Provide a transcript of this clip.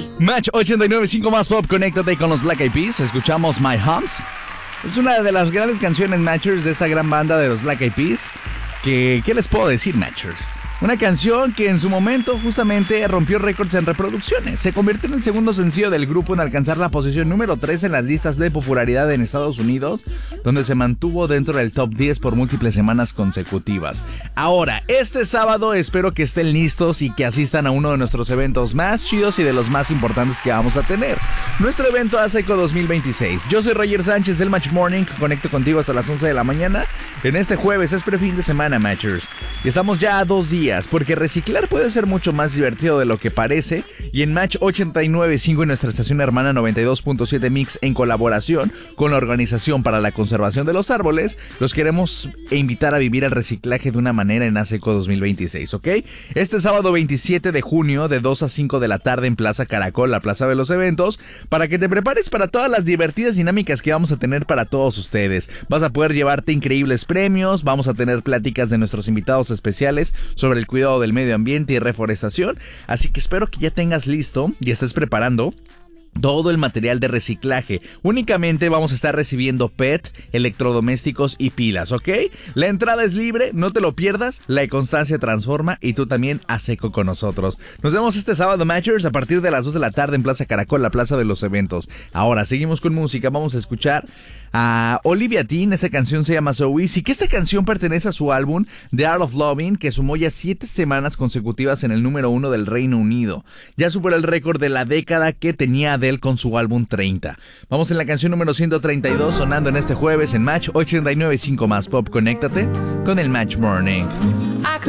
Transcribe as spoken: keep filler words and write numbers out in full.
Match ochenta y nueve punto cinco más pop, conéctate con los Black Eyed Peas. Escuchamos My Humps. Es una de las grandes canciones, Matchers, de esta gran banda de los Black Eyed Peas. Que, ¿Qué les puedo decir, Matchers? Una canción que en su momento justamente rompió récords en reproducciones. Se convirtió en el segundo sencillo del grupo en alcanzar la posición número tres en las listas de popularidad en Estados Unidos, donde se mantuvo dentro del top diez por múltiples semanas consecutivas. Ahora, este sábado espero que estén listos y que asistan a uno de nuestros eventos más chidos y de los más importantes que vamos a tener. Nuestro evento ASECO dos mil veintiséis. Yo soy Roger Sánchez del Match Morning, conecto contigo hasta las once de la mañana. En este jueves es pre-fin de semana, Matchers. Y estamos ya a dos días. Porque reciclar puede ser mucho más divertido de lo que parece. Y en Match ochenta y nueve punto cinco y nuestra estación hermana noventa y dos punto siete Mix, en colaboración con la Organización para la Conservación de los Árboles, los queremos invitar a vivir el reciclaje de una manera en ASECO dos mil veintiséis, ¿ok? Este sábado veintisiete de junio, de dos a cinco de la tarde en Plaza Caracol, la plaza de los eventos, para que te prepares para todas las divertidas dinámicas que vamos a tener para todos ustedes. Vas a poder llevarte increíbles premios, vamos a tener pláticas de nuestros invitados especiales sobre el cuidado del medio ambiente y reforestación, así que espero que ya tengas listo y estés preparando todo el material de reciclaje. Únicamente vamos a estar recibiendo P E T, electrodomésticos y pilas, ¿ok? La entrada es libre, no te lo pierdas, la constancia transforma y tú también a seco con nosotros. Nos vemos este sábado, Matchers, a partir de las dos de la tarde en Plaza Caracol, la plaza de los eventos. Ahora, seguimos con música, vamos a escuchar a Olivia Dean. Esta canción se llama So Easy, que esta canción pertenece a su álbum The Art of Loving, que sumó ya siete semanas consecutivas en el número uno del Reino Unido. Ya superó el récord de la década que tenía Adele con su álbum treinta. Vamos en la canción número ciento treinta y dos, sonando en este jueves en Match ochenta y nueve punto cinco más pop. Conéctate con el Match Morning.